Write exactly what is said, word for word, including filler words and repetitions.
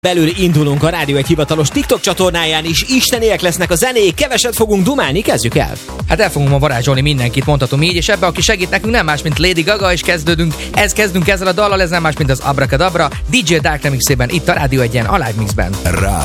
Belül indulunk a Rádió egy hivatalos TikTok csatornáján is, isteniek lesznek a zenék, keveset fogunk dumálni, kezdjük el. Hát el fogunk ma varázsolni mindenkit, mondhatom így, és ebbe, aki segít nekünk, nem más, mint Lady Gaga, és kezdődünk, ez kezdünk ezzel a dallal, ez nem más, mint az Abracadabra, dé dzsé Dark remixében, itt a Rádió egyen, a Live Mixben.